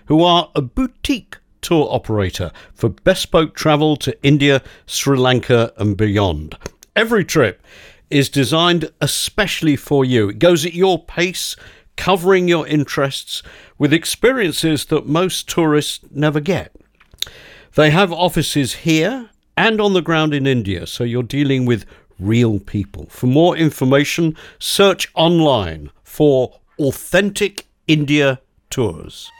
who are a boutique tour operator for bespoke travel to India, Sri Lanka and beyond. Every trip is designed especially for you. It goes at your pace, covering your interests with experiences that most tourists never get. They have offices here and on the ground in India, so you're dealing with real people. For more information, search online for Authentic India Tours.